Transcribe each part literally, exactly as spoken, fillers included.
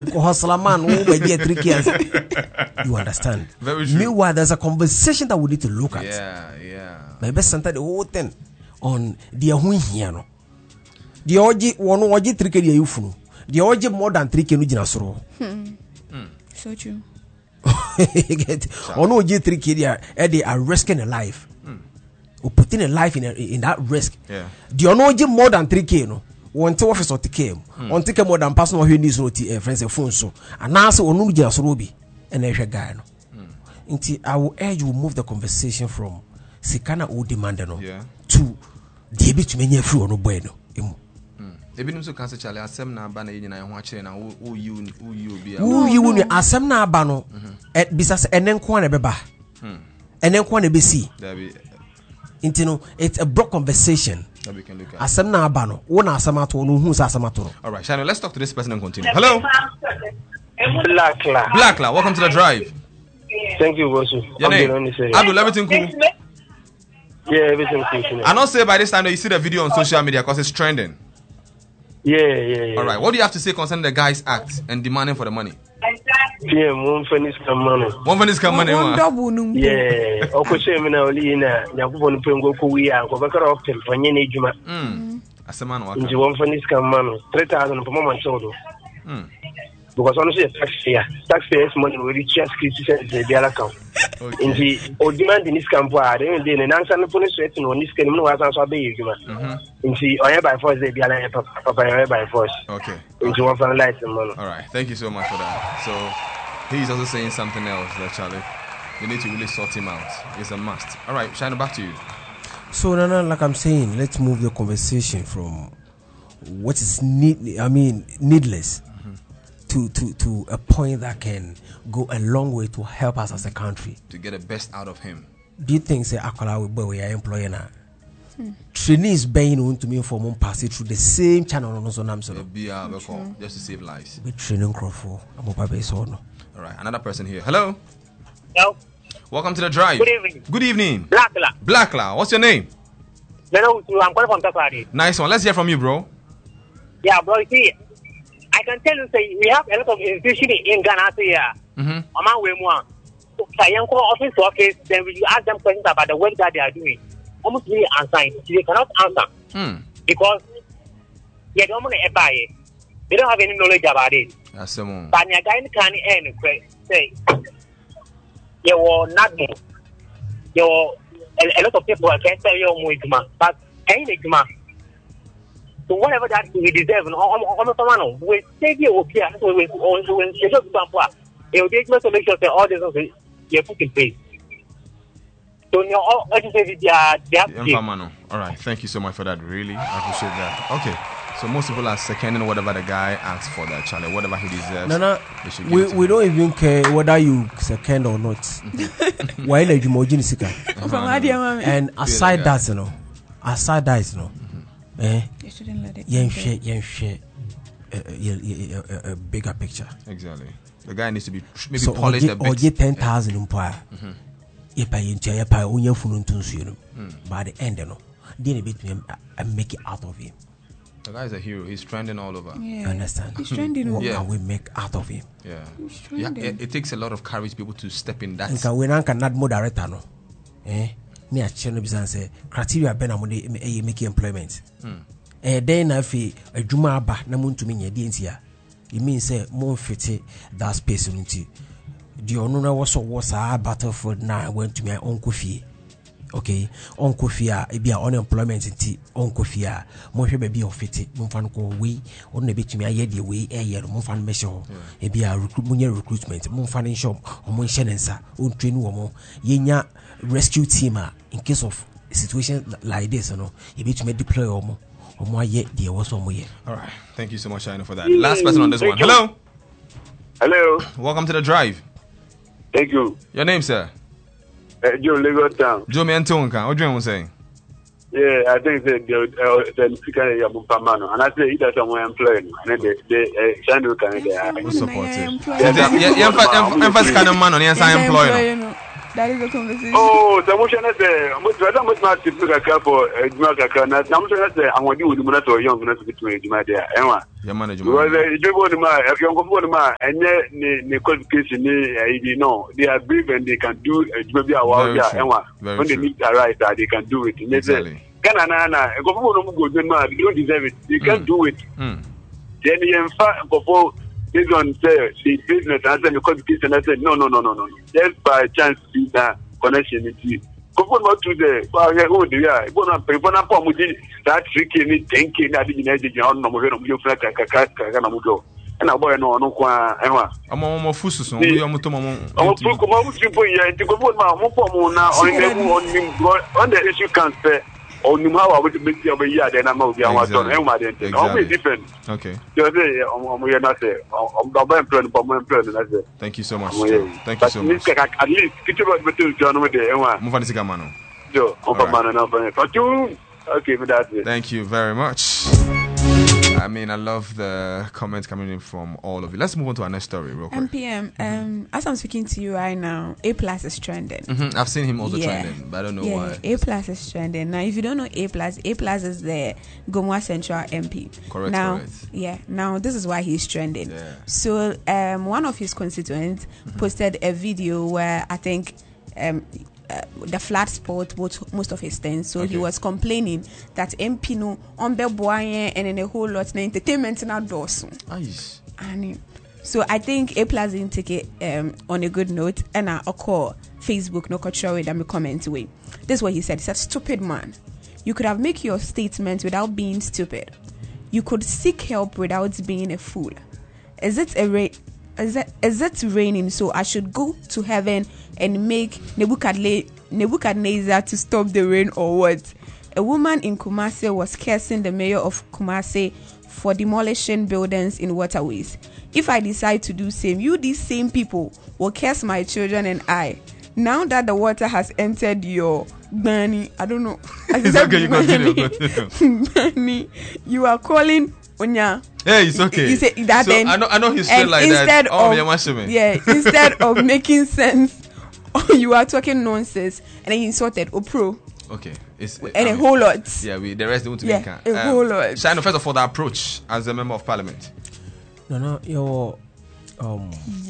Hustlerman, who may get three years. You understand? Very true. Meanwhile, there's a conversation that we need to look at. Yeah, yeah. My best center the whole thing on the who here no. The oji one oji three k the youfu. The oji more than three k no jina soro. So true. Get on oji three k they they are risking a life. Or putting a life in a, in that risk. Yeah. The onoji more than three k no. One to office or T K M. One take more than personal who needs no T friends a phone so. And now so onu jina soro bi and a guy no. Inti I will urge you move the conversation from Sikana o demand no Yeah. to the bit many free no bueno. Ebi nim so kan se chale asem na aba na yin na ho a kire na wo you wo you bi a. Who you won asem na aba no e bisa enen ko na beba. Enen ko na be see. There be Inti no it's a broad conversation. that we can look at. Asem na aba no wo na asem ato no hu sa asem ato no. All right, Shano, let's talk to this person and continue. Hello. Blackla. Blackla, welcome to the drive. Thank you, Bosu. Your name? Abdul, everything cool? Yeah, everything cool. I not say by this time that you see the video on social media because it's trending. Yeah, yeah, yeah. All right, what do you have to say concerning the guy's act and demanding for the money? Yeah, one finish come money. One finish come money. One double number. Yeah, oko shame na oli na nyakubo npengo ko wi a ko bakara optel fanye na ejuma. Mm. Asemano waka. Nji one finish come money three thousand per month chodo. Mm. Because honestly taxpayer, taxpayers money we reach citizen the their account. Nji o demand in this camp a dey dey na nsa no police sweat no this can no wa san so be ejuma. Mhm. Nji oya by force dey be ala papa oya by force. Okay. Nji one fan light money. All right, thank you so much for that. So he's also saying something else that Charlie, you need to really sort him out. It's a must. All right, Shine back to you. So Nana, like I'm saying, let's move the conversation from what is need I mean needless mm-hmm. to, to, to a point that can go a long way to help us as a country. To get the best out of him. Do you think say Akola we are employing now? Hmm. Trainees being on to me for one pass it through the same channel on also nam so just to save lives. We training Crawford. I'm a baby so no. All right, another person here. Hello. Hello. Welcome to the drive. Good evening. Good evening. Blackla. Blackla. What's your name? No, I'm calling from Takwari. Nice one. Let's hear from you, bro. Yeah, bro. See, I can tell you, say we have a lot of institutions in Ghana here. Mm-hmm. Among women, so I am call office to office. Then we ask them questions about the work that they are doing. Almost really answer. They cannot answer mm. because they don't want to buy it. They don't have any knowledge about it. That's the one. But the guy can end say, you were not more. You were a lot of people can tell you more, but any juma. So whatever that we deserve, almost someone we take you okay. So we when you just bump up, you just make sure that all this is you put in place. So you all say they are they have. All right, thank you so much for that. Really, I appreciate that. Okay. So most people are seconding whatever the guy asks for that, Charlie, whatever he deserves. No, no, we, we don't even care whether you second or not. Why let you imagine sika? And aside that, you know, aside that, you know, eh, you shouldn't let it. You share, you share a bigger picture. Exactly. The guy needs to be maybe so polished a bit. Or get ten thousand empire. If I enjoy a pie, only for to by the end, you know, then bit me and make it out of him. The guy's a hero. He's trending all over. Yeah. You understand? He's trending. What yeah. can we make out of him? Yeah. He's trending. Yeah. It, it takes a lot of courage people to step in that. And can we not cannot more director no? Eh? Me a channel business say criteria ben amode e make employment. Hmm. Eh then I feel a juma aba na muntu me nyɛ ntia. It means say more fit that space nti. The ono na was was a battlefield na went to me uncle fie. Okay, uncle fia e bia unemployment nti uncle fia mo hwe ba bia ofiti mo fa no ko we on na betumi aye de we e ye mo fa no me hwe e bia recruit mo nya recruitment mo fa no shop o mo hye nensa on train wo mo yenya rescue team a in case of a situation like this no e betumi deploy o mo o mo aye de wo so mo ye. All right, thank you so much Shino for that. Last person on this one. Hello. Hello. Welcome to the drive. Thank you. Your name, sir? Uh, Joe Lagos Town. Joe Mentonka. What do you want to say? Yeah, I think the the the speaker is Abupamano, and I say either someone employed, and they they trying to kind of support it. Yeah, yeah, emphasis kind of man on the employed. That is the conversation. Oh, the motion is there. I'm not not to look at for Jamaica. Now, I'm sure that I want you to monitor young enough to be Jamaica. Emma, your manager. Well, you go to my, if you're going to my, and then the qualification, you know, they are brave and they can do it. Maybe a while, Emma, when they need a right, they can do it. Exactly. Canana, go go to my, you don't deserve it. You can't do it. Then you in before. They don't say the business and then the qualification. I said, no, no, no, no, no. Just by chance, see that connection with you. Go not to the oh, dear. Go on, pay for that tricky, thinking that you need to on your flat, and I boy no, no, Emma. I'm on Fusus, I'm to I'm to come out to go on the issue can't say. Oh, no, how I would make you a year, then I'm not going always different. Okay. We are not there. Thank you so much. Thank you so much. At least, get about the John with the move on to Gamano. Joe, okay, that's it. Thank you very much. I mean, I love the comments coming in from all of you. Let's move on to our next story real quick. M P M, um, as I'm speaking to you right now, A plus is trending. Mm-hmm. I've seen him also yeah. trending, but I don't know yeah. why. A plus is trending. Now, if you don't know A plus, A plus is the Gomoa Central M P. Correct, now, correct. Yeah, now this is why he's trending. Yeah. So, um, one of his constituents mm-hmm. posted a video where I think um, Uh, the flat spot both most of his things, so okay. he was complaining that M P no on be boye and in a whole lot na entertainment na doors. Nice. And so I think A plus didn't take it um, on a good note, and I call Facebook no control with them comment away. This is what he said. He said, "Stupid man, you could have made your statement without being stupid. You could seek help without being a fool. Is it a ra- Is it, is it raining? So I should go to heaven and make Nebuchadnezzar to stop the rain, or what?" A woman in Kumasi was cursing the mayor of Kumasi for demolishing buildings in waterways. "If I decide to do same, you these same people will curse my children and I. Now that the water has entered your Bani, I don't know. It's okay, you continue. continue. Bani, you are calling Onya." Hey, it's okay. You say that so then, I know, I know he's straight like instead that. Oh, of, yeah, instead of making sense, you are talking nonsense, and then he insulted Opro. Okay, it's and I a mean, whole lot. Yeah, we the rest don't want to yeah, make a um, whole lot. Shine, first of all, the approach as a member of parliament. No, no, your um,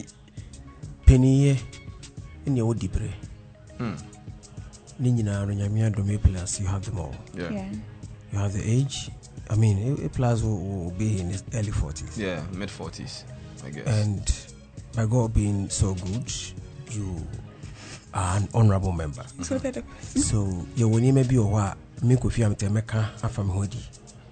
penny in your debre. Hmm. Ninja, Nyamia, Domi Plus, you have them all. Yeah. yeah. You have the age. I mean, A plus will, will be in his early forties. Yeah, mid forties, I guess. And by God being so good, you are an honorable member. So that so you will need maybe or me could feel to make a from Hodi.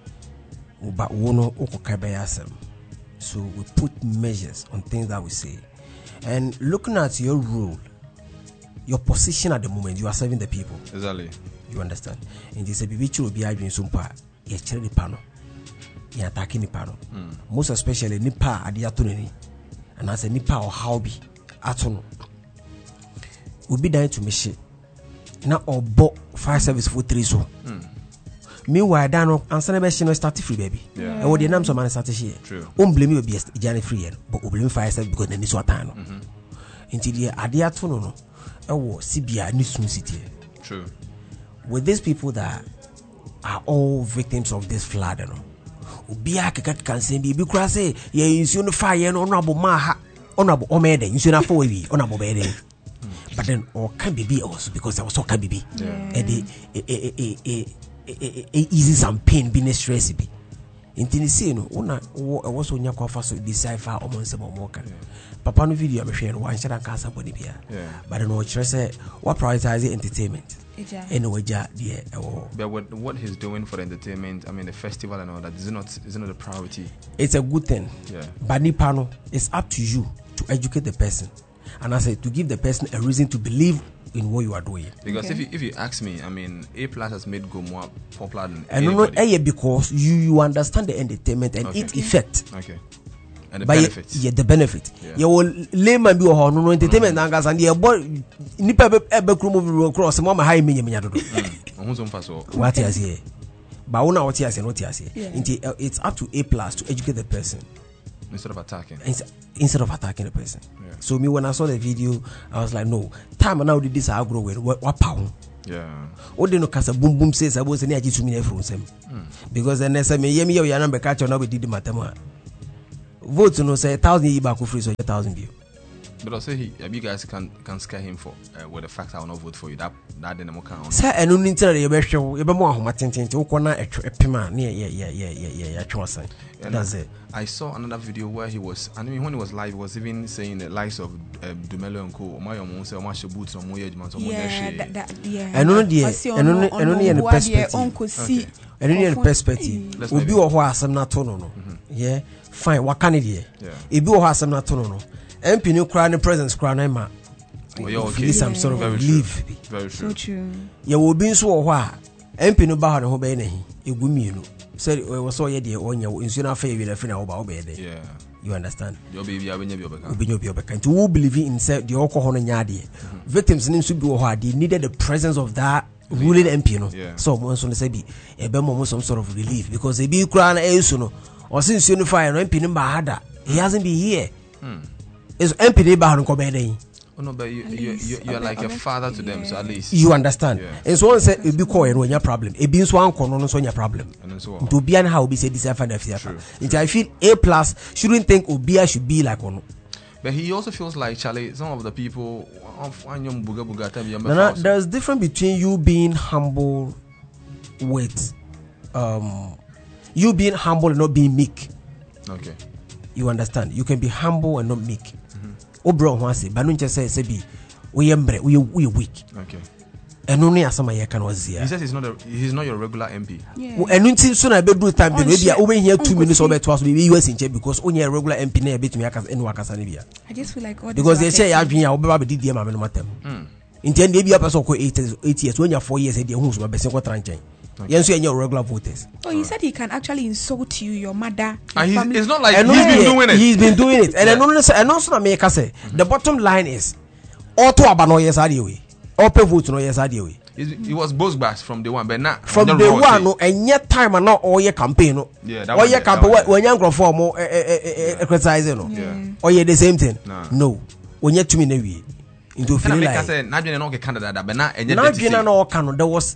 But wono okabayasem. So we put measures on things that we say. And looking at your role, your position at the moment, you are serving the people. Exactly. You understand? And this is a bibichu will be arguing some part. You're cherry pano. You're attacking the pano. Most especially Nipa at the atunini. And as a Nipa or Howby Atono. We'll be dying to me. Now or bought fire service for three so. Meanwhile, Dano answer the best start free baby. Yeah. And what the names of man started here. True. Won't blame you be a journey free, but will blame fire service because then it's what time. Until the Adia Tono. Oh, C B I News City. True. With these people that are all victims of this flood, you know. Ubia can say, be because say, yeah, you soon fire and honorable maha, honorable omede, you soon have four we, honorable bede. But then, or can be also because I was so can be. And the easy some pain, being stress be. In Tennessee, no, one was on your coffee so decipher almost a more. Papa no video I'm sharing one shot and cancer body here. But I know what say what prioritize entertainment. Anyway, yeah, yeah. But what what he's doing for the entertainment, I mean the festival and all that, is it not is it not a priority? It's a good thing. Yeah. But Nipano, it's up to you to educate the person. And I say to give the person a reason to believe in what you are doing. Because okay. if you if you ask me, I mean A plus has made Go more popular than and anybody. No, no, because you you understand the entertainment and okay. its effect. Okay. And the but benefits. Yeah, the benefit. Yeah. You will layman be or no entertainment mm. and the boy nipa ebe krumo cross mama high me me do. What is here? But una what is not here. It's up to A plus to educate the person. instead of attacking. Instead, instead of attacking the person. Yeah. So me when I saw the video, I was like, no. Time now did this I grow with what what pound. Yeah. O de no kasa boom boom says I was any aji to me every sem. Because then say me yemi ya number catch on we did the matter. Vote no say thousand yi back free so a thousand view. But I'll say he, you guys can can scare him for uh, with the fact I will not vote for you. That that didn't count. Sir, and only tell you be sure you be more home attention to corner a pima near yeah yeah yeah yeah yeah yeah chosen. That's it. I saw another video where he was, I mean when he was live, he was even saying the likes of um, Dumelo and Co. My mom say, "My boots on my edge, man." Yeah, that, that, yeah. And only the and only and only in the perspective. And only in the perspective. Obi o ho asem na to no no. Yeah, fine. What can it be? Ebi o ho asem na to no no. M P no cry no presence cry no ma. Oh, yeah, okay. Feel some sort of relief. Very true. So true. Ya wo bi nso wo ho a M P no ba ho no ho be na hi. Egu mienu. Say we so ye de onya nsu na fa ye na fa na wo ba wo be de. Yeah. You understand? Your baby abenya bi obeka. Obenya bi obeka. Nti wo believe in say the alcohol no nya de. Victims nso bi wo ho a they needed the presence of that ruling M P no. Yeah. So mo nso no say bi e be mo some sort of relief because e bi kura na e su no. O sin nsu no fa no M P no ba hada. He hasn't been here. Hmm. Is M P ba no ko be dey. Oh no, but you you you, you are like a father to them, so at least you understand. Yeah. And so one say e bi call no nya problem. E bi nso anko no no so nya problem. And so To Obia how be say this F N F C. It I feel A plus shouldn't think Obia should be like ono. But he also feels like Charlie. Some of the people, no, no, there's difference between you being humble with um you being humble and not being meek. Okay. You understand? You can be humble and not meek. Obro wasi, but don't just say say be we embre we we weak. Okay. And only as some can was here. He says he's not a, he's not your regular M P. Yeah. And until soon I be do time maybe over here two minutes over to us maybe U S in check because only a regular M P na bit me akas enu akasa ni bia. I just feel like all because they say ya adwin ya oba be didi ma me no matem. Nti en dey bia person ko eight years when you four years e dey hu so be se ko tranchen. Yes, you are your regular voters. Oh, he said he can actually insult you, your mother. Your your he's, it's not like and he's been doing it. He's been doing it. And I don't say, and also America say the bottom line is all to abano yes adiwe. All pay vote no yes adiwe. He was both backs from the one, but not from the one no and yet time and not all your campaign no. Yeah, that all your campaign when you grow for more criticizing no. Yeah. Or you the same thing. Nah. No. When you to me na we into feeling like. I said, not being an candidate, but not and not being an all canon. There was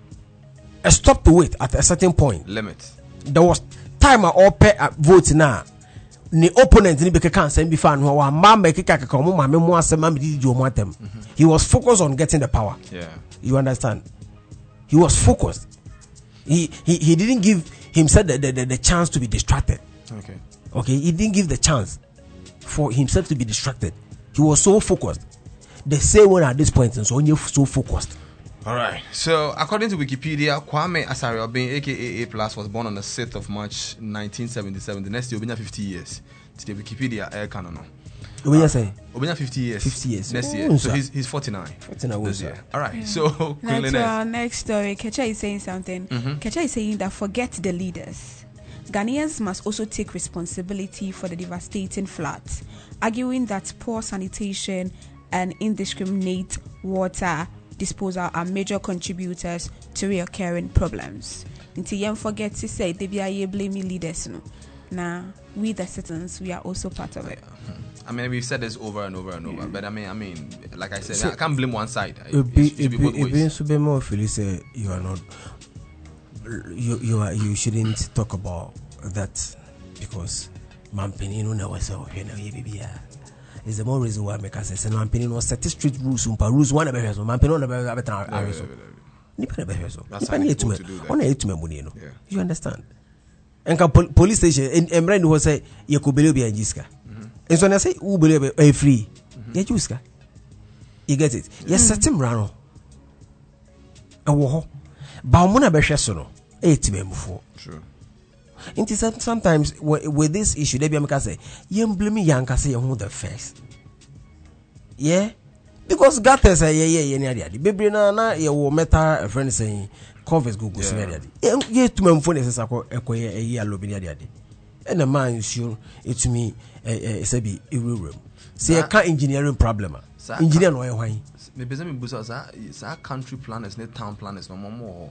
a stop to wait at a certain point. Limit. There was time I all pay vote now. The opponent ni beke kan send before no wa ma make kaka ka mo ma me mo asema me di o mo atem. He was focused on getting the power. Yeah. You understand? He was focused. He he, he didn't give himself the, the, the, the chance to be distracted. Okay. Okay, he didn't give the chance for himself to be distracted. He was so focused. The same one at this point and so on you so focused. All right. So, according to Wikipedia, Kwame Asare-Obeng, aka A Plus, was born on the sixth of March, nineteen seventy-seven. The next year, Obenya fifty years. To the Wikipedia, air canon. What you say? Obenya fifty years. Fifty years. Next year. So he's he's forty-nine. Forty-nine this year. All right. Yeah. So, now to our next story, Kecha is saying something. Mm-hmm. Kecha is saying that forget the leaders. Ghanaians must also take responsibility for the devastating floods, arguing that poor sanitation and indiscriminate water disposal are major contributors to reoccurring problems. Until you forget to say they be blaming leaders. No, now we the citizens we are also part of it. I mean, we've said this over and over and over, but I mean, I mean, like I said, so I can't blame one side. It, it, be, it, it, be, both it ways. Be more if you say you are not, you you are you shouldn't talk about that because Mampini no never say okay now you be is the more reason why make us say no Mampini no set street rules umpa rules one never so Mampini no never better ariso nipa never so nipa ni etume ona etume muni no you understand enka police station emre ni ho say yakobele obi anjiska enso na say u bele e free ya juska you get it yes setim rano ewo ho ba mo na behwe so no etume mufo sure. It is sometimes with this issue, they be able to say, "You blame me, young, say you the first." Yeah, because God says, "Yeah, yeah, yeah, yeah." The baby na na you will meta a friend saying, "Converse Google smear yeah." Yeah, to my phone is a ko a year lobby near and the man is sure it to me a sabi room. Say a car engineering problem. Engineer no why? Maybe some people say, "Country planners, not town planners, no more."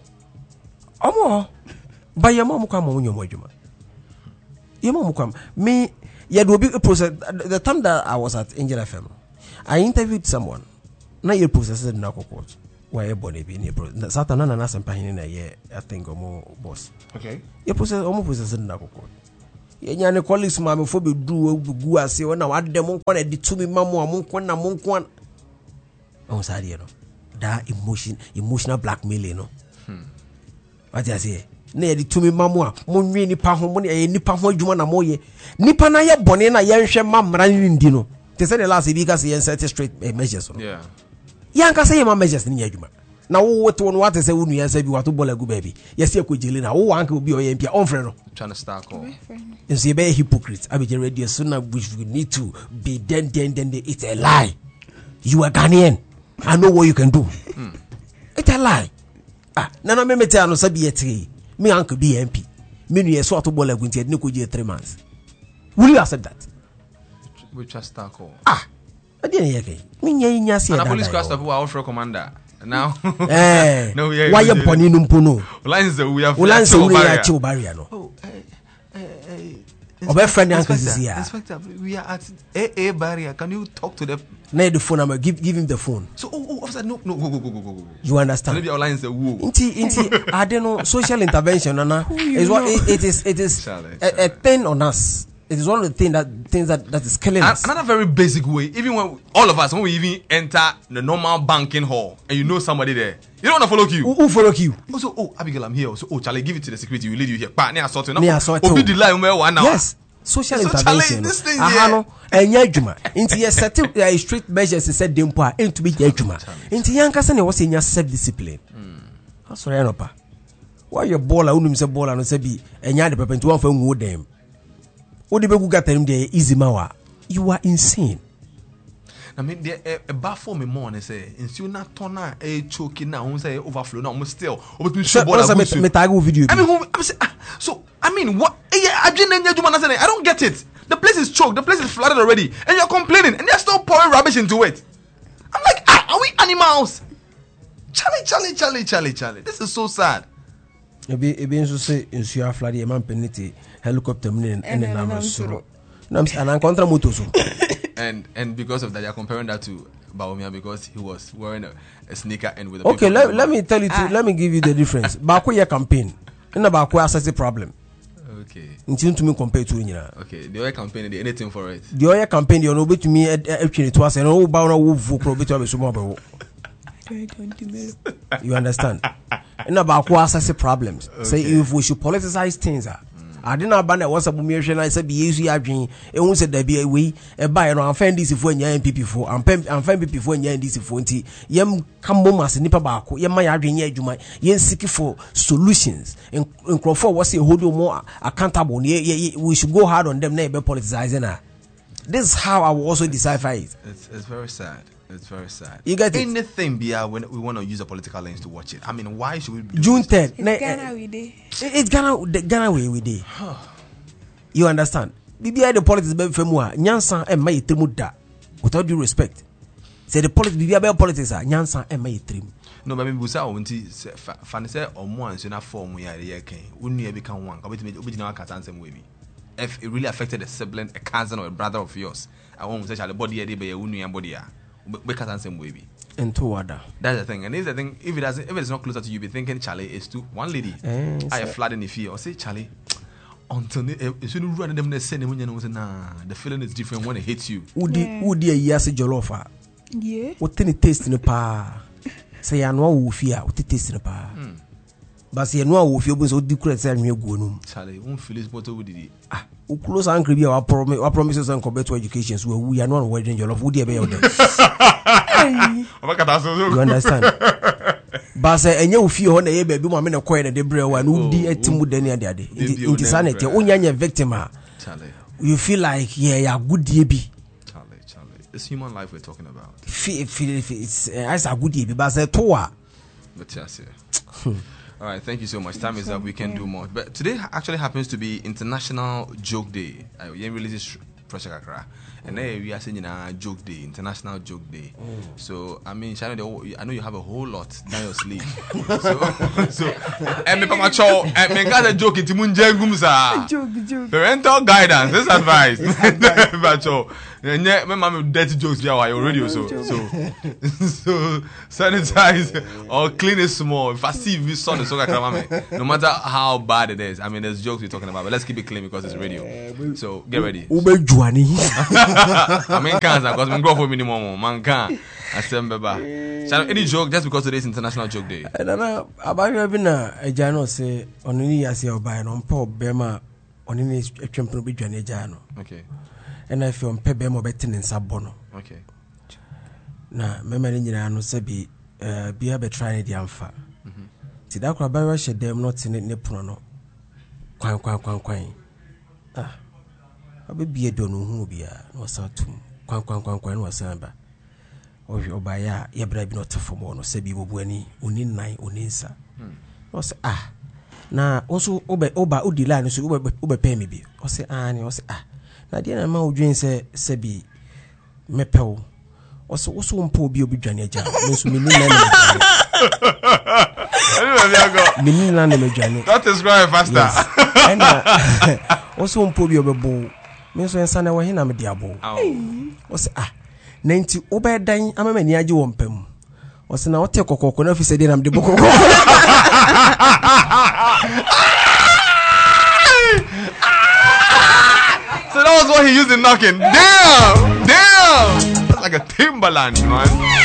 Oh, but your mom come on your mojuma. Your mom come. Me, Yeah, there will be a process. The time that I was at Angel F M, I interviewed someone. Now you process it now court. Why you born be in process? Satan and Nas and Pahin a year, I think, or more boss. Okay. You process almost process it now court. Yan colleagues, mamma, for be do go as you now. I demon one at the two me mamma, monk one, a monk one. Oh, sorry, you know that emotion, emotional blackmail, you know. Hmm. What I say? Near the two me mamma, money nipa home, a nipa home, you want a moye. Nipa na ya bonena, yan mam running dino. They said the last because he set straight measures. Yeah. Yanka say my measures in Yajuma. Now, what one what I say when you say you want to bowl a good baby. Yes, you could jail now. Oh, uncle will be your M P on friend. Trying to start call. You see, be hypocrite. I be the radio sooner which we need to be then, then, then, it's a lie. You are Ghanaian. I know what you can do. Mm. It's a lie. Ah, Nana me tell no sabi etri. Me uncle be M P. Me no so to bowl a good no could three months. Will you accept that? We just start call. Ah, I didn't hear it. Me nya see that. Police cross who are offering commander. Now, eh, no, yeah, why you pony numpuno? Lines that we have. Lines we are chill barrier. No. Oh, eh, eh, eh. Our friend Uncle is here. Inspector, we are at A A barrier. Can you talk to the? Nay, the phone number. Give, give him the phone. So, oh, oh, officer, no, no, go, go, go, go, go, go. You understand? Maybe our lines are woo. Inti, inti. I don't know. Social intervention, Nana. Is what it, it is. It is Charlie, a, Charlie. a thing on us. It is one of the things that things that, that is killing us. Another very basic way, even when all of us, when we even enter the normal banking hall and you know somebody there, you don't want to follow you. Who, who follow you? Also, oh, Abigail, I'm here. So, oh, Charlie, give it to the security. We lead you here. But near sort near sort of. the line one now. Yes, social so, intervention. Charlie, this thing Ahano, and yajuma. Into your certain uh, strict measures is said dimpa into be yajuma. Into young cousin was in your self discipline. That's what I know. Why your baller, unum se baller, and se be and yard the pepper to one for wood them. What the people got them there easy mawa. You are insane. I mean, the a bar for me more and say, in soon not turn a choking now, say overflow now, almost still. So, what's a metago video? I mean, so, I mean, what? I don't get it. The place is choked, the place is flooded already, and you're complaining, and they're still pouring rubbish into it. I'm like, ah, are we animals? Charlie, Charlie, Charlie, Charlie, Charlie. This is so sad. Ebi ebi nso say nsuo aflade e man penity helicopter mun and na na soro na an contra motor so and and because of that you're comparing that to Bawumia because he was wearing a, a sneaker and with a okay let, let me tell you ah. to, let me give you the difference Bako your campaign and Bako assess the problem okay until to me compare to nyina okay the other campaign they anything for it the other campaign you know bet me etwe to us and oh ba na wo vo pro bet we so mo ba wo you understand and about who assess problems okay. Say if we should politicize things uh, mm. I didn't know about what's a boomation I said be easy adwin e won said there be a way e buy no amfan this for nya M P P for amfan amfan P P for nya this for nti yem kambo as nipa ba ko yem ma ya adwin nya adwuma yen seek for solutions in crowd was a hold more accountable we should go hard on them na be politicizing uh. This is how I will also decipher it. It's, it's very sad. It's very sad. You get anything beyond when we want to use a political lens to watch it. I mean, why should we? Do June third. It's na, Ghana we day. It's Ghana. The Ghana way we day. You understand? Bibi the politics be femua. Nyansan e ma yetemu da. Without due respect, say the politics. Bibi be politics ah. Nyansan e ma yetemu. No, but maybe busa onti. Fan say omo anso na form ya ye ken. Unu e be kan one. Obetimi obetimi na kata ansem we bi. If it really affected a sibling, a cousin, or a brother of yours, I won't say the body be a unu and body. We can't answer baby. And two other. That's the thing. And if the thing, if it doesn't, if it's not closer to you, be thinking Charlie is to one lady. Eh, I have flooding the fear or say Charlie. Until you shouldn't run them. They send them. You know, nah. The feeling is different when it hits you. Would the would the yes jollofa? Yeah. What any taste in the pa? Say I know who fear. What the taste in the pa? But say no who fear. But so declare say me go no. Charlie, won't feel this bottle with it. Ah. Who close and creepy our promise our promises and compare to education so we are not wedding your love would you be out there. You understand? But say enye ofi ho na ye baby mo me na koy na de bre wa no di etimu de ne ade ade inti sanity onya nya victim a you feel like yeah ya good ye bi Charlie Charlie it's human life we're talking about feel feel it's as a good ye bi but say to a but yes yeah. All right, thank you so much. Time is up. We can do more. But today actually happens to be International Joke Day. I uh, release pressure kakra. and then we are saying a joke day, international joke day. Mm. So I mean, China, I know you have a whole lot down your sleeve. so, so, and me pama chow, and me got a joke into munjengumsa. Joke, joke. Parental guidance, this advice. But so, and yeah, my mom dirty jokes yeah, I already so so so sanitize or clean it small. If I see if we saw the soccer no matter how bad it is. I mean, there's jokes we're talking about, but let's keep it clean because it's radio. So get ready. I mean, can't because we go for minimum. Man can't. I said, any joke just because today is International Joke Day. I don't know about you. Been a jano say on any as you buy on Paul Bema on any champion be Johnny Jano. Okay. And I feel pe Bema betting in Sabono. Okay. Na memory nyina no se bi eh bia be try the amfa. Mhm. Ti da kwa ba she dem not in ne pono no. Kwan kwan kwan kwan. Ah. Abi bia do no hu bia no sa tum. Kwan kwan kwan kwan no sa ba. Obi obaya ye bra bi no tafo no se bi bobu ani oni nan oni nsa. No se ah. Na also oba oba odi line so oba oba pay me bi. O se ah ni o se ah. Na dia na ma odwen se se bi mepew. Also, also, one poor be obedient. Miss Minilla. That is going faster. And also, one poor be a bow. Miss Sana were him a diabo. Was ah, ninety over dying. I'm a man, you won't pem. Was an out take a coconut if he said, I'm the book. So that was what he used in knocking. Damn! Damn! Like a Timberland, man.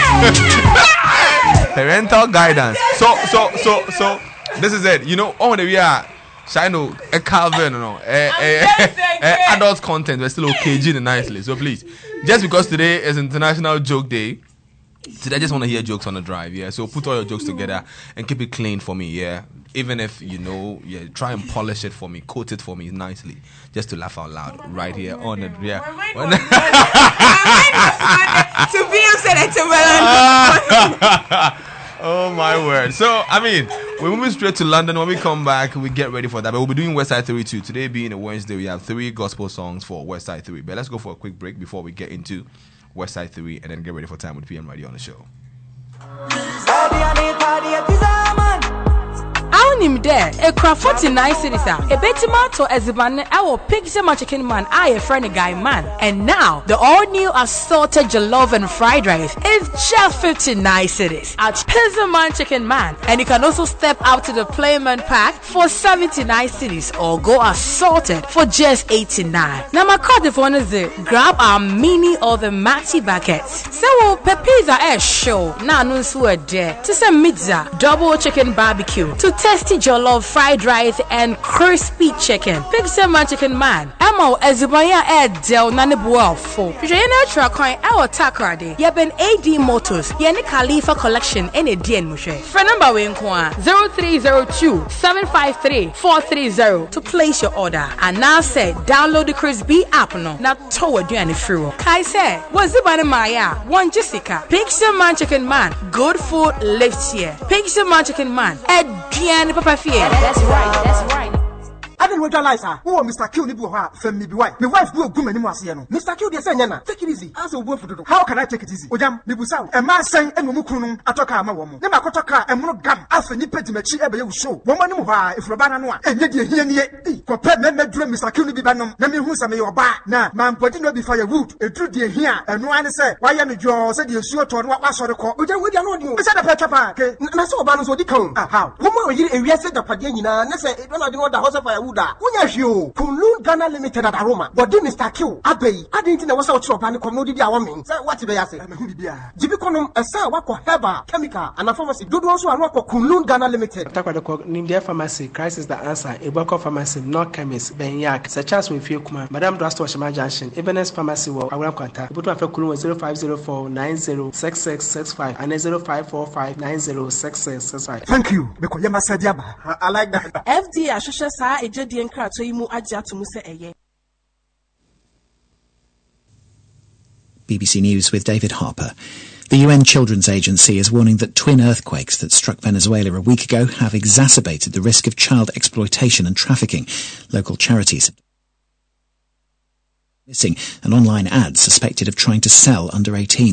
Parental guidance. So, so, so, so, this is it. You know, on the we are, Shino, a Calvin, you know, a, a, a, adult content. We're still okay, G nicely. So please, just because today is International Joke Day, today I just want to hear jokes on the drive. Yeah. So put all your jokes together and keep it clean for me. Yeah. Even if you know, yeah, try and polish it for me, coat it for me nicely, just to laugh out loud right here on it. Yeah. To be upset at Oh my word. So I mean, we're moving straight to London. When we come back, we get ready for that. But we'll be doing West Side three too. Today being a Wednesday, we have three gospel songs for West Side three. But let's go for a quick break before we get into West Side three and then get ready for Time with P M Radio on the show. Him there, a craft forty-nine cities are a betima to Eziban, our Pixie Chicken Man, I a friendly guy man. And now the all new assorted jollof and fried rice is just fifty-nine cities at Pixie Chicken Man. And you can also step out to the Playman Pack for seventy-nine cities or go assorted for just eighty-nine. Now my card if one is it, grab our mini or the maxi buckets. So pepizza air show now no swear there to some pizza, double chicken barbecue to test jollof, fried rice, and crispy chicken. Pixie Man Chicken Man. Emo Ezubaya Air Del Nanibuel Fo. Jayana Tracoin, our Takrade. Yeben A D Motors. Yanni Khalifa Collection. Any D N Mushe. Friend number Winkwa zero three zero two seven five three four three zero to place your order. And now say download the Crispy app no. Not toward you any free. Kai say, what's the banner Maya? One Jessica. Pixie Man Chicken Man. Good food lives here. Pixie Man Chicken Man. Ed Diane Papa Fie. That's right, that's right. I don't realize her. Oh, Mister Q, you have family wife. My wife will go many more. Mister Q, they say, take it easy. As a word for the how can I take it easy? Ojam, Nibusa, a man saying, and Mukunu, Atoka, my woman. Never Kotaka, and Monogam, after Nipet Mechi, ever show. Woman, if Rabana, and yet you hear me. Compare me, dream, Mister Q, be banum. Let me who some of your bar. Now, man, putting no be firewood. A true dear here, and no one say, why am you said you sure to what was the call? Ojam, we don't know. Is that a petrapa? And I saw Banos what you come. How? Woman, you a the Padina, and I say, don't know the house of firewood. Yo, Kunlun Ghana Limited at Aroma, but then Mister Q, Abbey, I didn't know what's out of and commodity. I want what did I say? Jibiconum, a sir, what herbal, chemical, and a pharmacy. Do also a rock of Kunlun Ghana Limited. Nimdia Pharmacy, crisis the answer, a Boko Pharmacy, no chemist, Ben Yak, such as we feel Kuma, Madame Drasto Shama Junction, Ebenezer Pharmacy, or I will contact. Put my Kulun zero five zero four nine zero six six six five and zero five four five nine zero six six six five. Thank you, because Yama Sadiaba. I like that. F D A Shasha Sa, a J D and Crat, so you move Aja to Musa Eye. B B C News with David Harper. The U N Children's Agency is warning that twin earthquakes that struck Venezuela a week ago have exacerbated the risk of child exploitation and trafficking. Local charities missing an online ad suspected of trying to sell under eighteen.